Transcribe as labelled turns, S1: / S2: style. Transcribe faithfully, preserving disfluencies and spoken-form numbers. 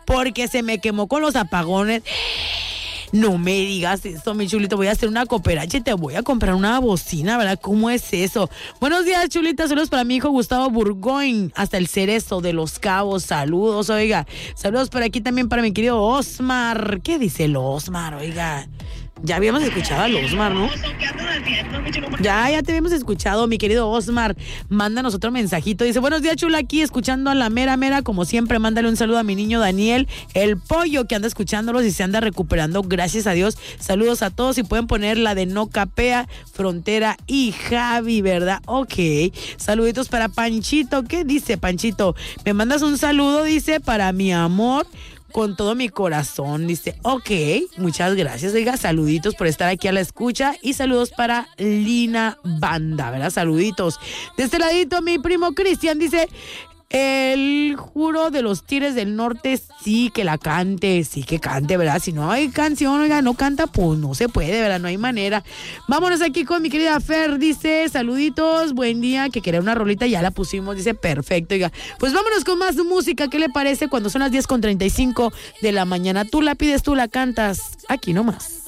S1: porque se me quemó con los apagones. No me digas eso, mi chulito. Voy a hacer una cooperacha y te voy a comprar una bocina, ¿verdad? ¿Cómo es eso? Buenos días, chulita. Saludos para mi hijo Gustavo Burgoyne, hasta el Cerezo de Los Cabos. Saludos, oiga. Saludos por aquí también para mi querido Osmar. ¿Qué dice el Osmar, oiga? Ya habíamos escuchado al Osmar, ¿no? Ya, ya te habíamos escuchado, mi querido Osmar. Mándanos otro mensajito. Dice, buenos días, chula, aquí escuchando a la mera mera. Como siempre, mándale un saludo a mi niño Daniel, el pollo, que anda escuchándolos y se anda recuperando. Gracias a Dios. Saludos a todos y pueden poner la de No Capea, Frontera y Javi, ¿verdad? Ok. Saluditos para Panchito. ¿Qué dice Panchito? Me mandas un saludo, dice, para mi amor, con todo mi corazón. Dice, ok, muchas gracias. Oiga, saluditos por estar aquí a la escucha y saludos para Lina Banda, ¿verdad? Saluditos. De este ladito, mi primo Cristian dice, el juro de los Tigres del Norte, sí que la cante, sí que cante, ¿verdad? Si no hay canción, oiga, no canta, pues no se puede, ¿verdad? No hay manera. Vámonos aquí con mi querida Fer, dice, saluditos, buen día, que quería una rolita, ya la pusimos, dice, perfecto, oiga. Pues vámonos con más música, ¿qué le parece? Cuando son las diez con treinta y cinco de la mañana, tú la pides, tú la cantas, aquí nomás.